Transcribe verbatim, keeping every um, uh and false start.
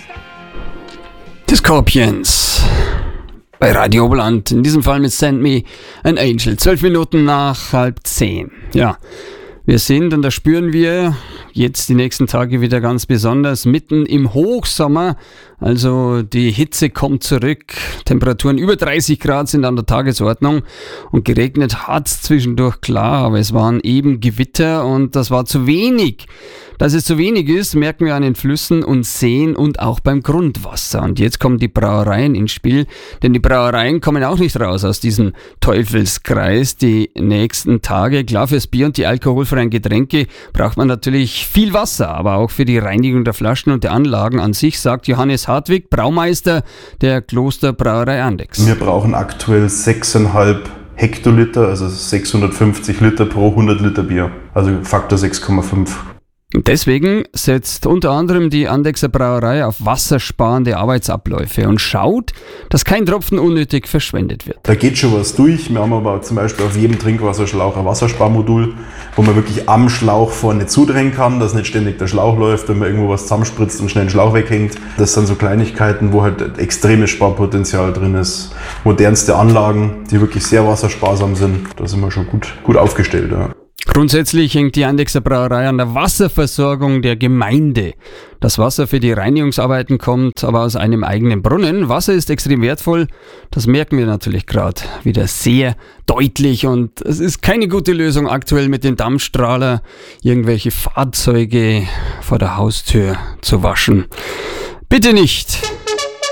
Die Scorpions bei Radio Oberland, in diesem Fall mit Send Me an Angel. Zwölf Minuten nach halb zehn. Ja, wir sind, und das spüren wir jetzt die nächsten Tage wieder ganz besonders, mitten im Hochsommer. Also die Hitze kommt zurück, Temperaturen über dreißig Grad sind an der Tagesordnung und geregnet hat es zwischendurch, klar, aber es waren eben Gewitter und das war zu wenig. Dass es zu wenig ist, merken wir an den Flüssen und Seen und auch beim Grundwasser. Und jetzt kommen die Brauereien ins Spiel, denn die Brauereien kommen auch nicht raus aus diesem Teufelskreis die nächsten Tage. Klar, fürs Bier und die alkoholfreien Getränke braucht man natürlich viel Wasser, aber auch für die Reinigung der Flaschen und der Anlagen an sich, sagt Johannes Hartwig, Braumeister der Klosterbrauerei Andex. Wir brauchen aktuell sechseinhalb Hektoliter, also sechshundertfünfzig Liter pro hundert Liter Bier, also Faktor sechs Komma fünf. Deswegen setzt unter anderem die Andexer Brauerei auf wassersparende Arbeitsabläufe und schaut, dass kein Tropfen unnötig verschwendet wird. Da geht schon was durch. Wir haben aber zum Beispiel auf jedem Trinkwasserschlauch ein Wassersparmodul, wo man wirklich am Schlauch vorne zudrehen kann, dass nicht ständig der Schlauch läuft, wenn man irgendwo was zusammenspritzt und schnell den Schlauch weghängt. Das sind so Kleinigkeiten, wo halt extremes Sparpotenzial drin ist. Modernste Anlagen, die wirklich sehr wassersparsam sind. Da sind wir schon gut, gut aufgestellt. Ja. Grundsätzlich hängt die Andexer Brauerei an der Wasserversorgung der Gemeinde. Das Wasser für die Reinigungsarbeiten kommt aber aus einem eigenen Brunnen. Wasser ist extrem wertvoll, das merken wir natürlich gerade wieder sehr deutlich. Und es ist keine gute Lösung aktuell mit dem Dampfstrahler, irgendwelche Fahrzeuge vor der Haustür zu waschen. Bitte nicht!